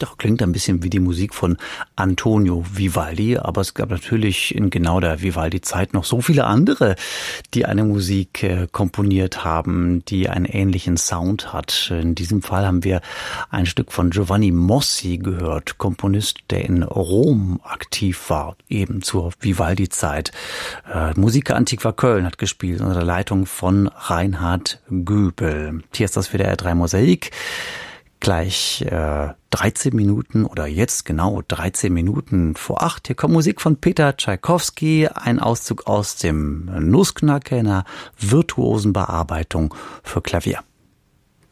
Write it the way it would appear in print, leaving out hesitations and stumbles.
Doch, klingt ein bisschen wie die Musik von Antonio Vivaldi, aber es gab natürlich in genau der Vivaldi-Zeit noch so viele andere, die eine Musik komponiert haben, die einen ähnlichen Sound hat. In diesem Fall haben wir ein Stück von Giovanni Mossi gehört, Komponist, der in Rom aktiv war, eben zur Vivaldi-Zeit. Musica Antiqua Köln hat gespielt unter der Leitung von Reinhard Göbel. Hier ist das WDR 3 Mosaik. Gleich 13 Minuten oder jetzt genau 13 Minuten vor 8. Hier kommt Musik von Peter Tschaikowski, ein Auszug aus dem Nussknacker, einer virtuosen Bearbeitung für Klavier.